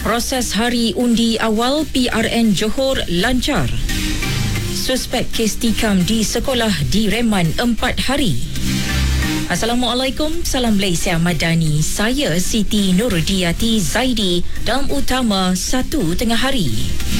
Proses hari undi awal PRN Johor lancar. Suspek kes tikam di sekolah direman 4 hari. Assalamualaikum, salam Malaysia Madani. Saya Siti Nurdiati Zaidi dalam utama 1 tengah hari.